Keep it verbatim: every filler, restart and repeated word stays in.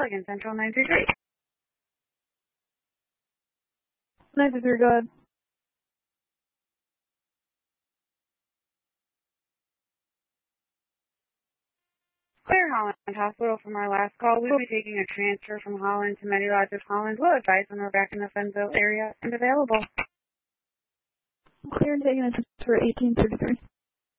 again, Central nine three three. nine three three, go ahead. Clear Holland Hospital from our last call. We will be taking a transfer from Holland to Medilodge of Holland. We'll advise when we're back in the Funville area and available. Clear and taking a transfer eighteen thirty-three.